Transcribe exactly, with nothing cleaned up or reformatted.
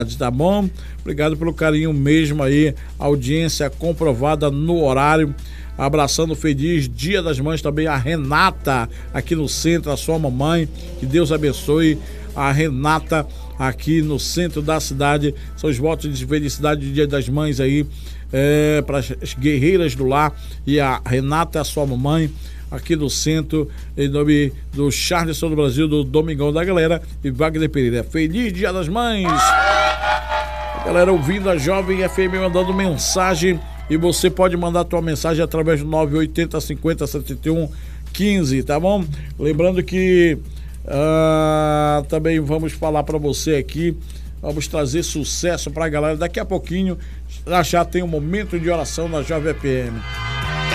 Tá bom? Obrigado pelo carinho mesmo aí, audiência comprovada no horário. Abraçando feliz Dia das Mães também a Renata aqui no centro, a sua mamãe, que Deus abençoe a Renata aqui no centro da cidade. São os votos de felicidade de Dia das Mães aí é, para as guerreiras do lar, e a Renata, a sua mamãe, aqui no centro, em nome do Charles do Brasil, do Domingão da Galera e Wagner Pereira. Feliz Dia das Mães! A galera ouvindo a Jovem F M, mandando mensagem, e você pode mandar a tua mensagem através do nove oito zero cinco zero sete um um cinco, tá bom? Lembrando que uh, também vamos falar para você aqui, vamos trazer sucesso para a galera daqui a pouquinho. Já já tem um momento de oração na Jovem F M.